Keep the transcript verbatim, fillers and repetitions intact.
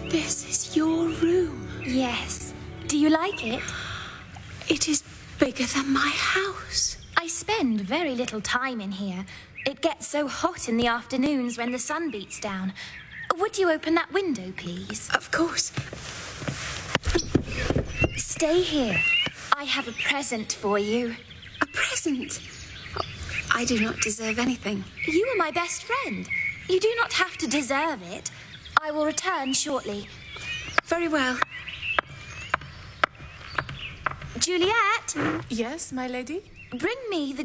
This is your room. Yes. Do you like it? It is bigger than my house. I spend very little time in here. It gets so hot in the afternoons when the sun beats down. Would you open that window, please? Of course. Stay here. I have a present for you. A present? Oh, I do not deserve anything. You are my best friend. You do not have to deserve it. I will return shortly. Very well. Juliet! Yes, my lady? Bring me the